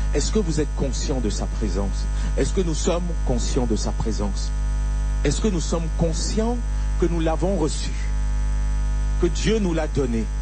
Est-ce que vous êtes conscient de sa présence? Est-ce que nous sommes conscients de sa présence? Est-ce que nous sommes conscients que nous l'avons reçu? Que Dieu nous l'a donné?